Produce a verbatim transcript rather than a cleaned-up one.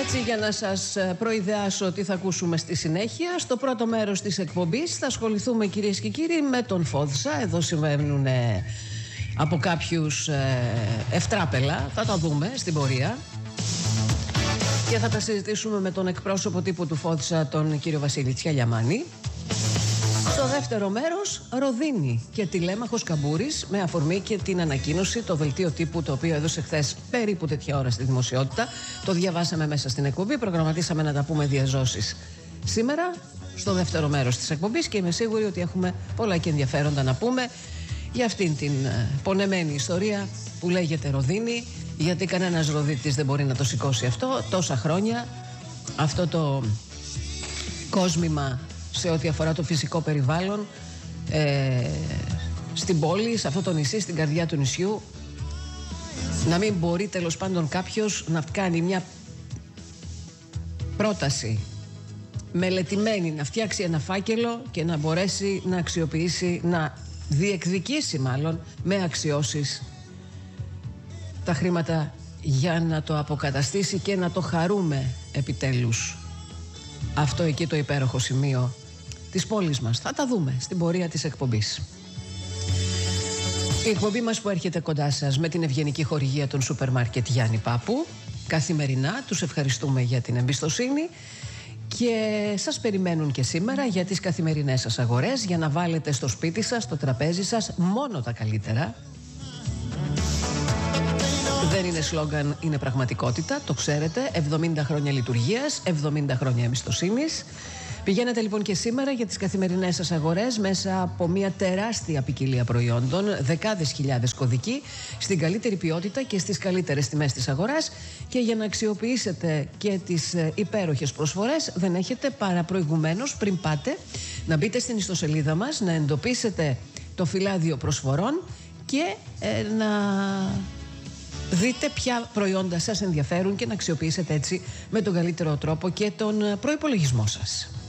Έτσι, για να σας προειδεάσω τι θα ακούσουμε στη συνέχεια, στο πρώτο μέρος της εκπομπής θα ασχοληθούμε, κυρίες και κύριοι, με τον Φόδσα. Εδώ συμβαίνουν ε, από κάποιους ε, ευτράπελα, θα τα δούμε στην πορεία. Και θα τα συζητήσουμε με τον εκπρόσωπο τύπου του Φόδσα, τον κύριο Βασίλη Τσιαλιαμάνη. Στο δεύτερο μέρος, Ροδίνη και τηλέμαχος Καμπούρης, με αφορμή και την ανακοίνωση, το δελτίο τύπου το οποίο έδωσε χθες περίπου τέτοια ώρα στη δημοσιότητα. Το διαβάσαμε μέσα στην εκπομπή, προγραμματίσαμε να τα πούμε διαζώσεις σήμερα, στο δεύτερο μέρος της εκπομπής, και είμαι σίγουρη ότι έχουμε πολλά και ενδιαφέροντα να πούμε για αυτήν την πονεμένη ιστορία που λέγεται Ροδίνη, γιατί κανένας Ροδίτης δεν μπορεί να το σηκώσει αυτό τόσα χρόνια, αυτό το κόσμημα σε ό,τι αφορά το φυσικό περιβάλλον ε, στην πόλη, σε αυτό το νησί, στην καρδιά του νησιού, να μην μπορεί τέλος πάντων κάποιος να κάνει μια πρόταση μελετημένη, να φτιάξει ένα φάκελο και να μπορέσει να αξιοποιήσει, να διεκδικήσει μάλλον με αξιώσεις τα χρήματα για να το αποκαταστήσει και να το χαρούμε επιτέλους αυτό εκεί το υπέροχο σημείο της πόλης μας. Θα τα δούμε στην πορεία της εκπομπής. Η εκπομπή μας που έρχεται κοντά σας με την ευγενική χορηγία των σούπερ μάρκετ Γιάννη Πάπου. Καθημερινά τους ευχαριστούμε για την εμπιστοσύνη και σας περιμένουν και σήμερα για τις καθημερινές σας αγορές, για να βάλετε στο σπίτι σας, στο τραπέζι σας μόνο τα καλύτερα. Δεν είναι σλόγγαν, είναι πραγματικότητα, το ξέρετε. εβδομήντα χρόνια λειτουργίας, εβδομήντα χρόνια εμπιστοσύνης. Πηγαίνετε λοιπόν και σήμερα για τις καθημερινές σας αγορές μέσα από μια τεράστια ποικιλία προϊόντων, δεκάδες χιλιάδες κωδικοί, στην καλύτερη ποιότητα και στις καλύτερες τιμές της αγοράς, και για να αξιοποιήσετε και τις υπέροχες προσφορές δεν έχετε παρά προηγουμένως, πριν πάτε, να μπείτε στην ιστοσελίδα μας, να εντοπίσετε το φυλάδιο προσφορών και ε, να δείτε ποια προϊόντα σας ενδιαφέρουν και να αξιοποιήσετε έτσι με τον καλύτερο τρόπο και τον προϋπολογισμό σας.